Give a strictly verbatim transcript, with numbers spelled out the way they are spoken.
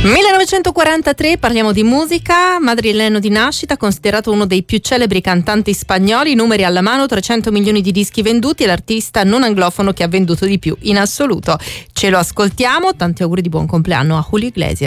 millenovecentoquarantatré, parliamo di musica. Madrileno di nascita, considerato uno dei più celebri cantanti spagnoli, numeri alla mano, trecento milioni di dischi venduti, è l'artista non anglofono che ha venduto di più in assoluto. Ce lo ascoltiamo, tanti auguri di buon compleanno a Julio Iglesias.